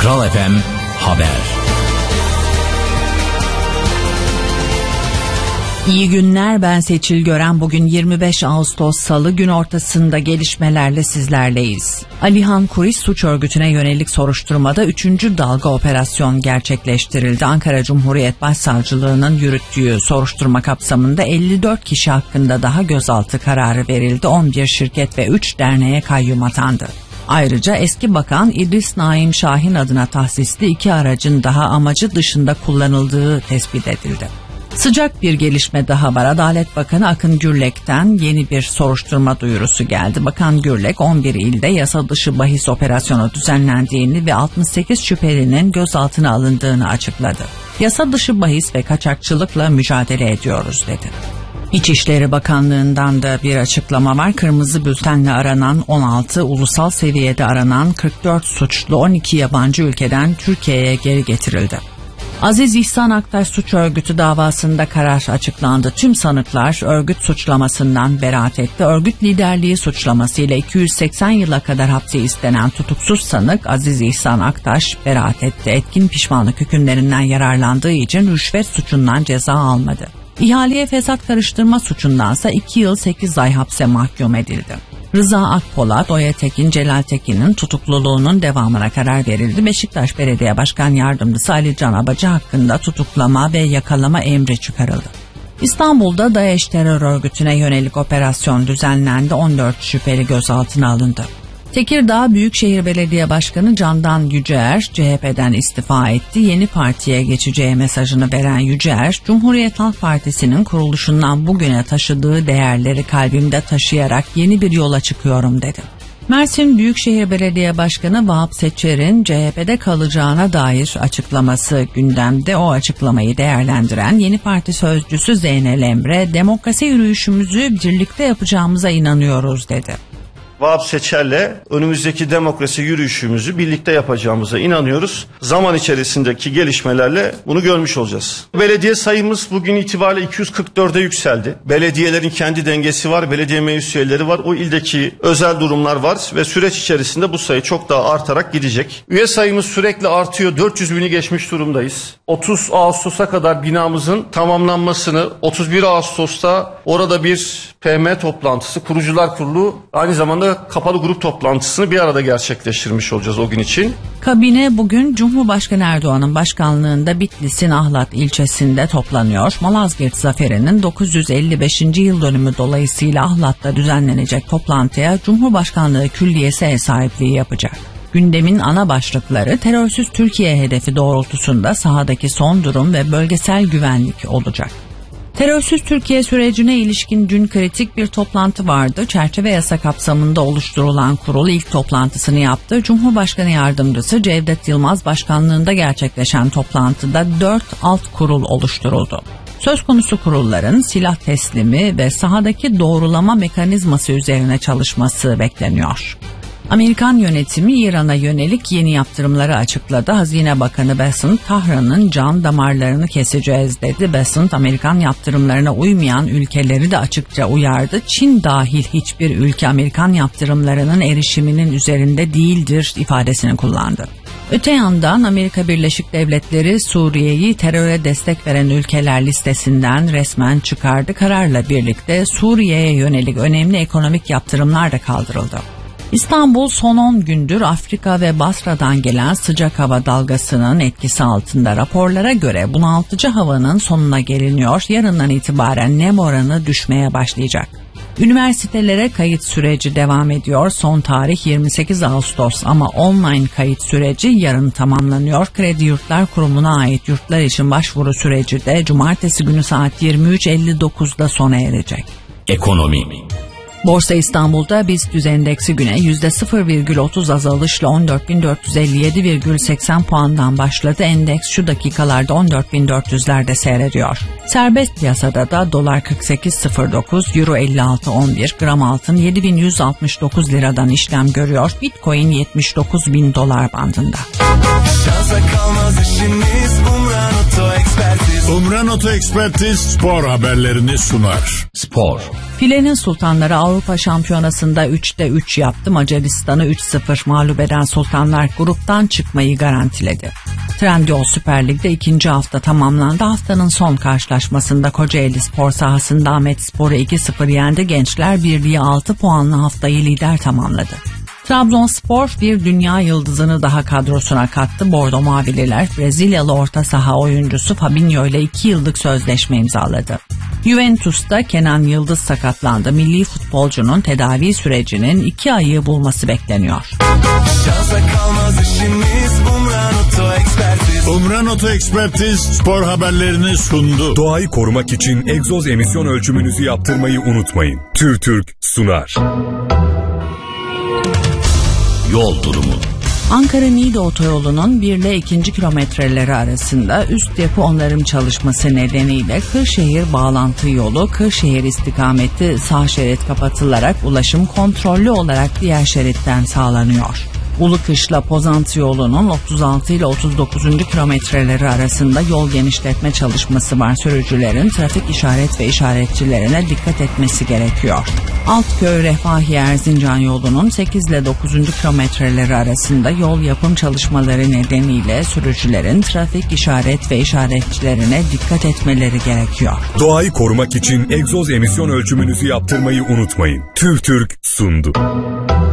Kral FM Haber. İyi günler, ben Seçil Gören. Bugün 25 Ağustos Salı, gün ortasında gelişmelerle sizlerleyiz. Alihan Kuris suç örgütüne yönelik soruşturmada 3. dalga operasyon gerçekleştirildi. Ankara Cumhuriyet Başsavcılığı'nın yürüttüğü soruşturma kapsamında 54 kişi hakkında daha gözaltı kararı verildi. 11 şirket ve 3 derneğe kayyum atandı. Ayrıca eski bakan İdris Naim Şahin adına tahsisli 2 aracın daha amacı dışında kullanıldığı tespit edildi. Sıcak bir gelişme daha var. Adalet Bakanı Akın Gürlek'ten yeni bir soruşturma duyurusu geldi. Bakan Gürlek 11 ilde yasa dışı bahis operasyonu düzenlendiğini ve 68 şüphelinin gözaltına alındığını açıkladı. Yasa dışı bahis ve kaçakçılıkla mücadele ediyoruz dedi. İçişleri Bakanlığı'ndan da bir açıklama var. Kırmızı bültenle aranan 16, ulusal seviyede aranan 44 suçlu 12 yabancı ülkeden Türkiye'ye geri getirildi. Aziz İhsan Aktaş suç örgütü davasında karar açıklandı. Tüm sanıklar örgüt suçlamasından beraat etti. Örgüt liderliği suçlamasıyla 280 yıla kadar hapse istenen tutuksuz sanık Aziz İhsan Aktaş beraat etti. Etkin pişmanlık hükümlerinden yararlandığı için rüşvet suçundan ceza almadı. İhaleye fesat karıştırma suçundansa 2 yıl 8 ay hapse mahkum edildi. Rıza Akpolat, Oya Tekin, Celal Tekin'in tutukluluğunun devamına karar verildi. Beşiktaş Belediye Başkan Yardımcısı Ali Can Abacı hakkında tutuklama ve yakalama emri çıkarıldı. İstanbul'da DAEŞ terör örgütüne yönelik operasyon düzenlendi. 14 şüpheli gözaltına alındı. Tekirdağ Büyükşehir Belediye Başkanı Candan Yüceer CHP'den istifa etti. Yeni partiye geçeceği mesajını veren Yüceer, Cumhuriyet Halk Partisi'nin kuruluşundan bugüne taşıdığı değerleri kalbimde taşıyarak yeni bir yola çıkıyorum dedi. Mersin Büyükşehir Belediye Başkanı Vahap Seçer'in CHP'de kalacağına dair açıklaması gündemde. O açıklamayı değerlendiren Yeni Parti sözcüsü Zeynel Emre, demokrasi yürüyüşümüzü birlikte yapacağımıza inanıyoruz dedi. Vahap Seçer'le önümüzdeki demokrasi yürüyüşümüzü birlikte yapacağımıza inanıyoruz. Zaman içerisindeki gelişmelerle bunu görmüş olacağız. Belediye sayımız bugün itibariyle 244'e yükseldi. Belediyelerin kendi dengesi var, belediye meclis üyeleri var. O ildeki özel durumlar var ve süreç içerisinde bu sayı çok daha artarak gidecek. Üye sayımız sürekli artıyor. 400 bini geçmiş durumdayız. 30 Ağustos'a kadar binamızın tamamlanmasını, 31 Ağustos'ta orada bir PM toplantısı, Kurucular Kurulu, aynı zamanda kapalı grup toplantısını bir arada gerçekleştirmiş olacağız o gün için. Kabine bugün Cumhurbaşkanı Erdoğan'ın başkanlığında Bitlis'in Ahlat ilçesinde toplanıyor. Malazgirt Zaferi'nin 955. yıl dönümü dolayısıyla Ahlat'ta düzenlenecek toplantıya Cumhurbaşkanlığı Külliyesi ev sahipliği yapacak. Gündemin ana başlıkları terörsüz Türkiye hedefi doğrultusunda sahadaki son durum ve bölgesel güvenlik olacak. Terörsüz Türkiye sürecine ilişkin dün kritik bir toplantı vardı. Çerçeve yasa kapsamında oluşturulan kurul ilk toplantısını yaptı. Cumhurbaşkanı Yardımcısı Cevdet Yılmaz başkanlığında gerçekleşen toplantıda 4 alt kurul oluşturuldu. Söz konusu kurulların silah teslimi ve sahadaki doğrulama mekanizması üzerine çalışması bekleniyor. Amerikan yönetimi İran'a yönelik yeni yaptırımları açıkladı. Hazine Bakanı Bessent, Tahran'ın can damarlarını keseceğiz dedi. Bessent, Amerikan yaptırımlarına uymayan ülkeleri de açıkça uyardı. Çin dahil hiçbir ülke Amerikan yaptırımlarının erişiminin üzerinde değildir ifadesini kullandı. Öte yandan Amerika Birleşik Devletleri Suriye'yi teröre destek veren ülkeler listesinden resmen çıkardı. Kararla birlikte Suriye'ye yönelik önemli ekonomik yaptırımlar da kaldırıldı. İstanbul son 10 gündür Afrika ve Basra'dan gelen sıcak hava dalgasının etkisi altında. Raporlara göre bunaltıcı havanın sonuna geliniyor. Yarından itibaren nem oranı düşmeye başlayacak. Üniversitelere kayıt süreci devam ediyor. Son tarih 28 Ağustos ama online kayıt süreci yarın tamamlanıyor. Kredi Yurtlar Kurumu'na ait yurtlar için başvuru süreci de cumartesi günü saat 23.59'da sona erecek. Ekonomi. Borsa İstanbul'da BIST endeksi güne %0,30 azalışla 14.457,80 puandan başladı. Endeks şu dakikalarda 14.400'lerde seyrediyor. Serbest piyasada da dolar 48.09, euro 56.11, gram altın 7.169 liradan işlem görüyor. Bitcoin 79.000 dolar bandında. Şansa kalmaz işiniz, Umran Oto Ekspertiz. Umran Oto Ekspertiz spor haberlerini sunar. Spor. Filenin Sultanları Avrupa Şampiyonası'nda 3'te 3 yaptı. Macaristan'ı 3-0 mağlup eden Sultanlar gruptan çıkmayı garantiledi. Trendyol Süper Lig'de ikinci hafta tamamlandı. Haftanın son karşılaşmasında Kocaeli Spor sahasında Ahmetspor'u 2-0 yendi. Gençler Birliği 6 puanla haftayı lider tamamladı. Trabzonspor bir dünya yıldızını daha kadrosuna kattı. Bordo Mavililer Brezilyalı orta saha oyuncusu Fabinho ile 2 yıllık sözleşme imzaladı. Juventus'ta Kenan Yıldız sakatlandı. Milli futbolcunun tedavi sürecinin 2 ayı bulması bekleniyor. Umran Oto Ekspertiz spor haberlerini sundu. Doğayı korumak için egzoz emisyon ölçümünüzü yaptırmayı unutmayın. TÜRTÜRK sunar. Yol durumu. Ankara-Niğde otoyolunun 1 ile 2. kilometreleri arasında üst yapı onarım çalışması nedeniyle Kırşehir bağlantı yolu Kırşehir istikameti sağ şerit kapatılarak ulaşım kontrollü olarak diğer şeritten sağlanıyor. Ulukışla Pozantı yolunun 36 ile 39. kilometreleri arasında yol genişletme çalışması var. Sürücülerin trafik işaret ve işaretçilerine dikkat etmesi gerekiyor. Altköy Refahiye Erzincan yolunun 8 ile 9. kilometreleri arasında yol yapım çalışmaları nedeniyle sürücülerin trafik işaret ve işaretçilerine dikkat etmeleri gerekiyor. Doğayı korumak için egzoz emisyon ölçümünüzü yaptırmayı unutmayın. TÜRTÜRK sundu.